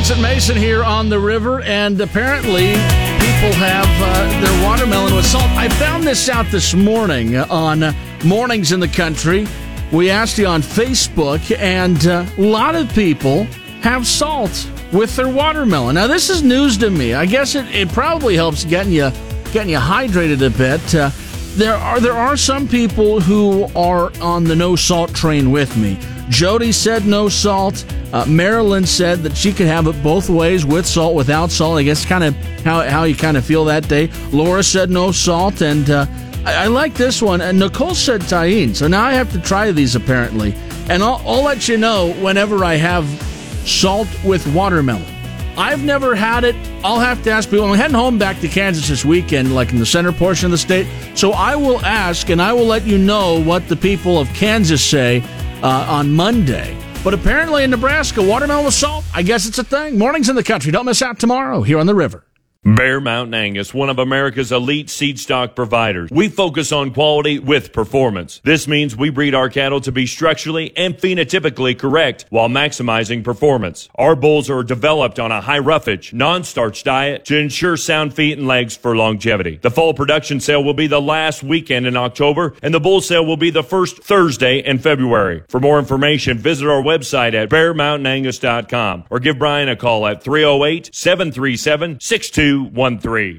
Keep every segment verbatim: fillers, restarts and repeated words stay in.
Vincent Mason here on the river, and apparently people have uh, their watermelon with salt. I found this out this morning on Mornings in the Country. We asked you on Facebook, and uh, a lot of people have salt with their watermelon. Now, this is news to me. I guess it, it probably helps getting you getting you hydrated a bit. Uh, there are there are some people who are on the no salt train with me. Jody said no salt. Uh, Marilyn said that she could have it both ways, with salt, without salt. I guess kind of how how you kind of feel that day. Laura said no salt, and uh, I, I like this one. And Nicole said tahine. So now I have to try these apparently, and I'll, I'll let you know whenever I have salt with watermelon. I've never had it. I'll have to ask people. I'm heading home back to Kansas this weekend, like in the center portion of the state. So I will ask, and I will let you know what the people of Kansas say uh, on Monday. But apparently in Nebraska, watermelon with salt, I guess it's a thing. Mornings in the Country. Don't miss out tomorrow here on the river. Bear Mountain Angus, one of America's elite seed stock providers. We focus on quality with performance. This means we breed our cattle to be structurally and phenotypically correct while maximizing performance. Our bulls are developed on a high roughage, non-starch diet to ensure sound feet and legs for longevity. The fall production sale will be the last weekend in October, and the bull sale will be the first Thursday in February. For more information, visit our website at bear mountain angus dot com or give Brian a call at three oh eight, seven three seven, six two one three.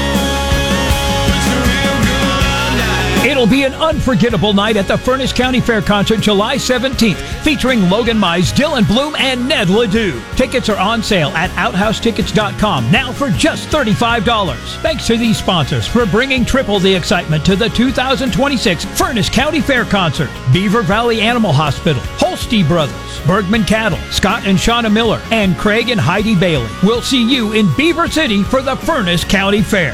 It'll be an unforgettable night at the Furnace County Fair Concert July seventeenth, featuring Logan Mize, Dylan Bloom, and Ned Ledoux. Tickets are on sale at outhouse tickets dot com now for just thirty-five dollars. Thanks to these sponsors for bringing triple the excitement to the two thousand twenty-six Furnace County Fair Concert. Beaver Valley Animal Hospital, Holste Brothers, Bergman Cattle, Scott and Shauna Miller, and Craig and Heidi Bailey. We'll see you in Beaver City for the Furnace County Fair.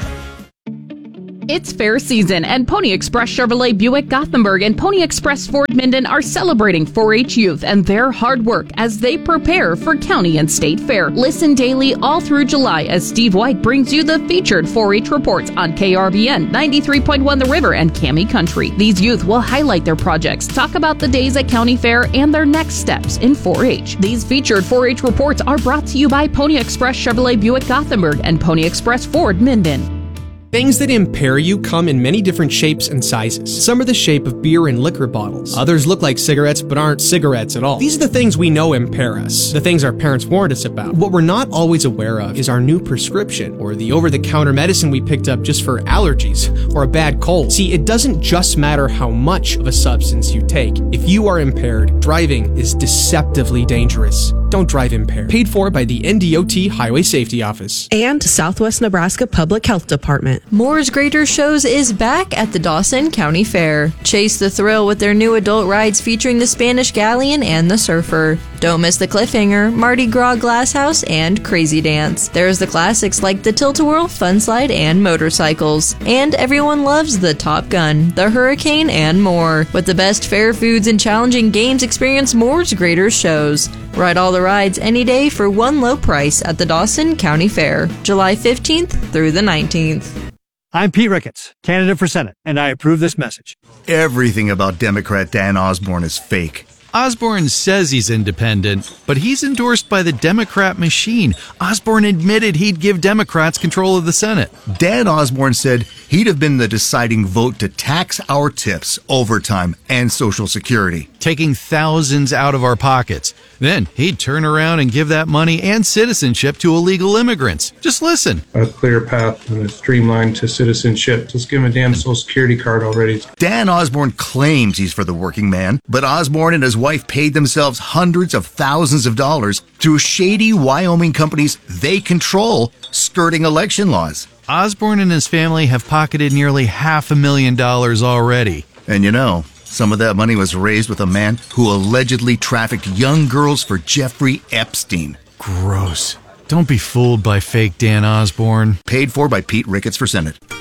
It's fair season, and Pony Express Chevrolet Buick Gothenburg and Pony Express Ford Minden are celebrating four H youth and their hard work as they prepare for county and state fair. Listen daily all through July as Steve White brings you the featured four H reports on K R B N ninety-three point one The River and Cami Country. These youth will highlight their projects, talk about the days at county fair, and their next steps in four H. These featured four H reports are brought to you by Pony Express Chevrolet Buick Gothenburg and Pony Express Ford Minden. Things that impair you come in many different shapes and sizes. Some are the shape of beer and liquor bottles. Others look like cigarettes but aren't cigarettes at all. These are the things we know impair us, the things our parents warned us about. What we're not always aware of is our new prescription, or the over-the-counter medicine we picked up just for allergies or a bad cold. See, it doesn't just matter how much of a substance you take. If you are impaired, driving is deceptively dangerous. Don't drive impaired. Paid for by the N D O T Highway Safety Office. And Southwest Nebraska Public Health Department. Moore's Grader Shows is back at the Dawson County Fair. Chase the thrill with their new adult rides featuring the Spanish Galleon and the Surfer. Don't miss the Cliffhanger, Mardi Gras Glass House, and Crazy Dance. There's the classics like the Tilt-A-Whirl, Fun Slide, and motorcycles. And everyone loves the Top Gun, the Hurricane, and more. With the best fair foods and challenging games, experience Moore's Grader Shows. Ride all the rides any day for one low price at the Dawson County Fair, July fifteenth through the nineteenth. I'm Pete Ricketts, candidate for Senate, and I approve this message. Everything about Democrat Dan Osborne is fake. Osborne says he's independent, but he's endorsed by the Democrat machine. Osborne admitted he'd give Democrats control of the Senate. Dan Osborne said he'd have been the deciding vote to tax our tips, overtime, and Social Security. Taking thousands out of our pockets. Then he'd turn around and give that money and citizenship to illegal immigrants. Just listen. A clear path and a streamline to citizenship. Just give him a damn Social Security card already. Dan Osborne claims he's for the working man, but Osborne and his wife paid themselves hundreds of thousands of dollars through shady Wyoming companies they control, skirting election laws. Osborne and his family have pocketed nearly half a million dollars already. And you know, some of that money was raised with a man who allegedly trafficked young girls for Jeffrey Epstein. Gross. Don't be fooled by fake Dan Osborne. Paid for by Pete Ricketts for Senate.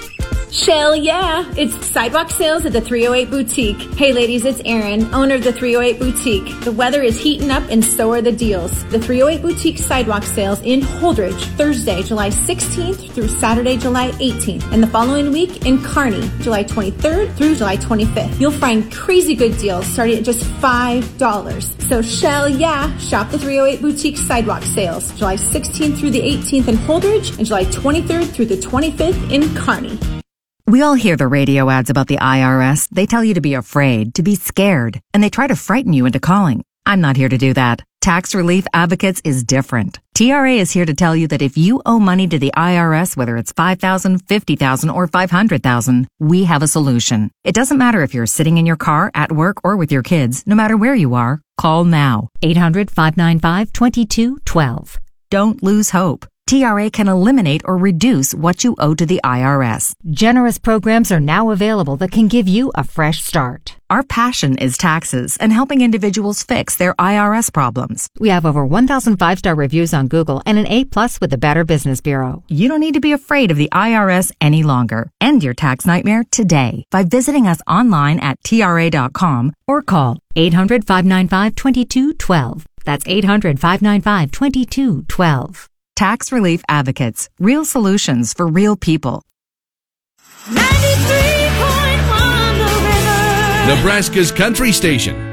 Shell, yeah. It's sidewalk sales at the three oh eight Boutique. Hey ladies, it's Erin, owner of the three oh eight Boutique. The weather is heating up and so are the deals. The three oh eight Boutique sidewalk sales in Holdridge, Thursday, July sixteenth through Saturday, July eighteenth. And the following week in Kearney, July twenty-third through July twenty-fifth. You'll find crazy good deals starting at just five dollars. So Shell, yeah. Shop the three oh eight Boutique sidewalk sales, July sixteenth through the eighteenth in Holdridge and July twenty-third through the twenty-fifth in Kearney. We all hear the radio ads about the I R S. They tell you to be afraid, to be scared, and they try to frighten you into calling. I'm not here to do that. Tax Relief Advocates is different. T R A is here to tell you that if you owe money to the I R S, whether it's five thousand dollars, fifty thousand dollars, or five hundred thousand dollars, we have a solution. It doesn't matter if you're sitting in your car, at work, or with your kids. No matter where you are, call now. eight hundred, five nine five, two two one two. Don't lose hope. T R A can eliminate or reduce what you owe to the I R S. Generous programs are now available that can give you a fresh start. Our passion is taxes and helping individuals fix their I R S problems. We have over one thousand five-star reviews on Google and an A plus with the Better Business Bureau. You don't need to be afraid of the I R S any longer. End your tax nightmare today by visiting us online at T R A dot com or call eight hundred, five nine five, two two one two. That's eight hundred, five nine five, two two one two. Tax Relief Advocates. Real solutions for real people. ninety-three point one The River. Nebraska's country station.